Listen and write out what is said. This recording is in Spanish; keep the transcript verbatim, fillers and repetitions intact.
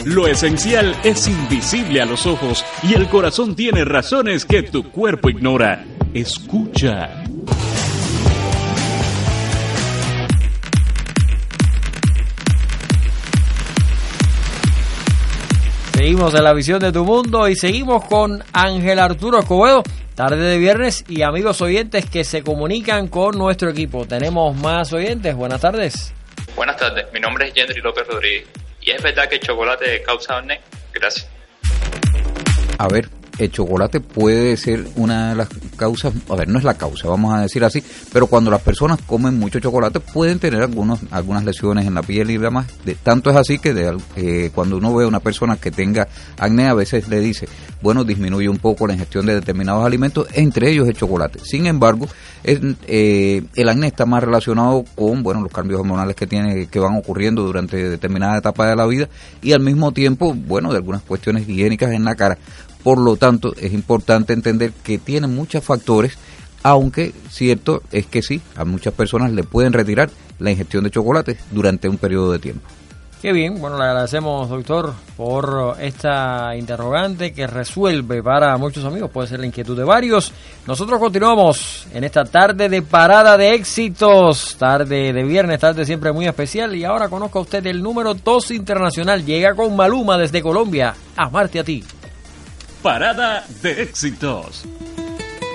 Lo esencial es invisible a los ojos y el corazón tiene razones que tu cuerpo ignora. Escucha. Seguimos en la visión de tu mundo y seguimos con Ángel Arturo Escobedo, tarde de viernes, y amigos oyentes que se comunican con nuestro equipo. Tenemos más oyentes. Buenas tardes. Buenas tardes, mi nombre es Yendri López Rodríguez. ¿Y es verdad que el chocolate causa acné? Gracias. A ver, el chocolate puede ser una de las causas, a ver, no es la causa, vamos a decir así, pero cuando las personas comen mucho chocolate pueden tener algunos, algunas lesiones en la piel y demás. De, tanto es así que de, eh, cuando uno ve a una persona que tenga acné, a veces le dice, bueno, disminuye un poco la ingestión de determinados alimentos, entre ellos el chocolate. Sin embargo, es, eh, el acné está más relacionado con, bueno, los cambios hormonales que tiene, que van ocurriendo durante determinada etapa de la vida y al mismo tiempo, bueno, de algunas cuestiones higiénicas en la cara. Por lo tanto, es importante entender que tiene muchos factores, aunque cierto es que sí, a muchas personas le pueden retirar la ingestión de chocolate durante un periodo de tiempo. Qué bien, bueno, le agradecemos, doctor, por esta interrogante que resuelve para muchos amigos, puede ser la inquietud de varios. Nosotros continuamos en esta tarde de parada de éxitos, tarde de viernes, tarde siempre muy especial, y ahora conozca usted el número dos internacional, llega con Maluma desde Colombia, Amarte a ti. Parada de éxitos.